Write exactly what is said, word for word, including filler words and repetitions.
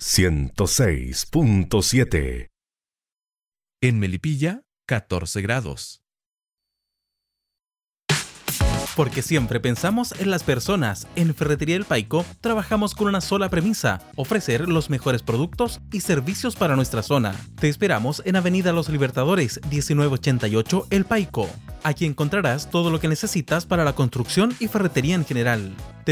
ciento seis punto siete. En Melipilla, catorce grados. Porque siempre pensamos en las personas, en Ferretería El Paico trabajamos con una sola premisa: ofrecer los mejores productos y servicios para nuestra zona. Te esperamos en Avenida Los Libertadores, diecinueve ochenta y ocho El Paico. Aquí encontrarás todo lo que necesitas para la construcción y ferretería en general.